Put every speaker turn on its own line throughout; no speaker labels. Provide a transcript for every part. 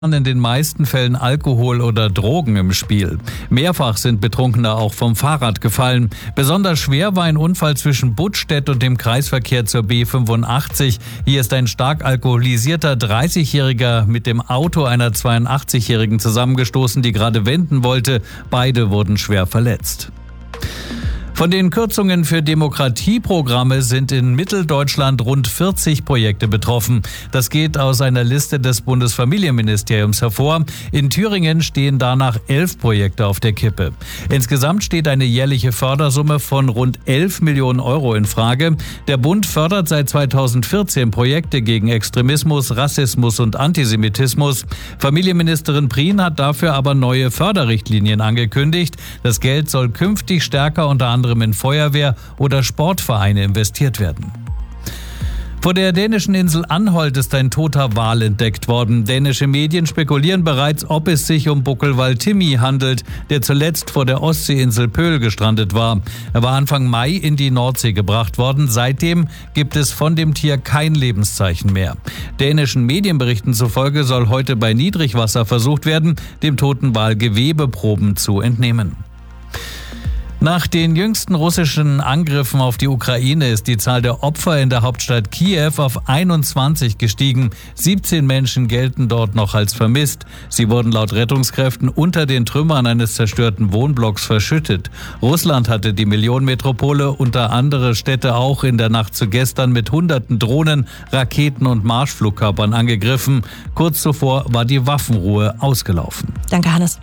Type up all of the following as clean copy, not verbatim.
in den meisten Fällen Alkohol oder Drogen im Spiel. Mehrfach sind Betrunkene auch vom Fahrrad gefallen. Besonders schwer war ein Unfall zwischen Buttstedt und dem Kreisverkehr zur B85. Hier ist ein stark alkoholisierter 30-Jähriger mit dem Auto einer 82-Jährigen zusammengestoßen, die gerade wenden wollte. Beide wurden schwer verletzt. Von den Kürzungen für Demokratieprogramme sind in Mitteldeutschland rund 40 Projekte betroffen. Das geht aus einer Liste des Bundesfamilienministeriums hervor. In Thüringen stehen danach 11 Projekte auf der Kippe. Insgesamt steht eine jährliche Fördersumme von rund 11 Millionen Euro in Frage. Der Bund fördert seit 2014 Projekte gegen Extremismus, Rassismus und Antisemitismus. Familienministerin Prien hat dafür aber neue Förderrichtlinien angekündigt. Das Geld soll künftig stärker unter anderem in Feuerwehr oder Sportvereine investiert werden. Vor der dänischen Insel Anholt ist ein toter Wal entdeckt worden. Dänische Medien spekulieren bereits, ob es sich um Buckelwal Timmy handelt, der zuletzt vor der Ostseeinsel Pöhl gestrandet war. Er war Anfang Mai in die Nordsee gebracht worden. Seitdem gibt es von dem Tier kein Lebenszeichen mehr. Dänischen Medienberichten zufolge soll heute bei Niedrigwasser versucht werden, dem toten Wal Gewebeproben zu entnehmen. Nach den jüngsten russischen Angriffen auf die Ukraine ist die Zahl der Opfer in der Hauptstadt Kiew auf 21 gestiegen. 17 Menschen gelten dort noch als vermisst. Sie wurden laut Rettungskräften unter den Trümmern eines zerstörten Wohnblocks verschüttet. Russland hatte die Millionenmetropole, unter andere Städte auch in der Nacht zu gestern, mit hunderten Drohnen, Raketen und Marschflugkörpern angegriffen. Kurz zuvor war die Waffenruhe ausgelaufen.
Danke, Hannes.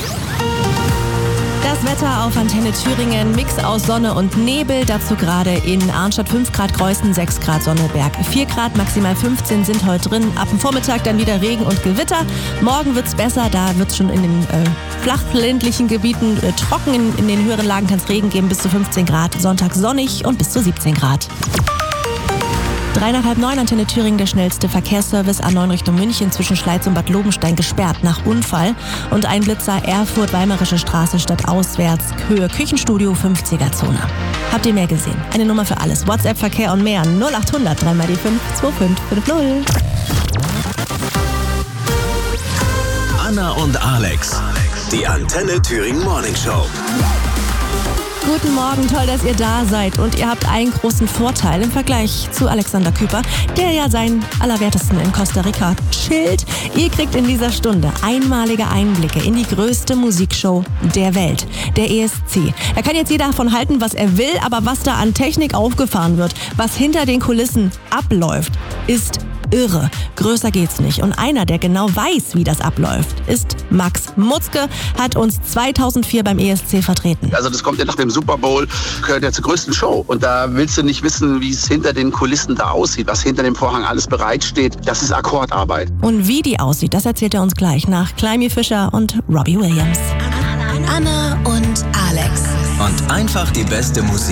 Das Wetter auf Antenne Thüringen, Mix aus Sonne und Nebel, dazu gerade in Arnstadt 5 Grad, Greußen 6 Grad, Sonneberg 4 Grad, maximal 15 sind heute drin. Ab dem Vormittag dann wieder Regen und Gewitter. Morgen wird's besser, da wird's schon in den flachländlichen Gebieten trocken. In den höheren Lagen kann es Regen geben, bis zu 15 Grad. Sonntag sonnig und bis zu 17 Grad. 8:30, Antenne Thüringen, der schnellste Verkehrsservice A9 Richtung München zwischen Schleiz und Bad Lobenstein gesperrt nach Unfall. Und ein Blitzer Erfurt-Weimarische Straße statt auswärts, Höhe Küchenstudio 50er-Zone. Habt ihr mehr gesehen? Eine Nummer für alles. WhatsApp, Verkehr und mehr. 0800 3 mal die 5 2550.
Anna und Alex, die Antenne Thüringen Morning Show.
Guten Morgen, toll, dass ihr da seid. Und ihr habt einen großen Vorteil im Vergleich zu Alexander Küper, der ja seinen Allerwertesten in Costa Rica chillt. Ihr kriegt in dieser Stunde einmalige Einblicke in die größte Musikshow der Welt, der ESC. Da kann jetzt jeder davon halten, was er will, aber was da an Technik aufgefahren wird, was hinter den Kulissen abläuft, ist irre. Größer geht's nicht. Und einer, der genau weiß, wie das abläuft, ist Max Mutzke, hat uns 2004 beim ESC vertreten.
Also das kommt ja nach dem Super Bowl, gehört ja zur größten Show. Und da willst du nicht wissen, wie es hinter den Kulissen da aussieht, was hinter dem Vorhang alles bereitsteht. Das ist Akkordarbeit.
Und wie die aussieht, das erzählt er uns gleich nach Climie Fischer und Robbie Williams.
Anna und Alex. Und einfach die beste Musik.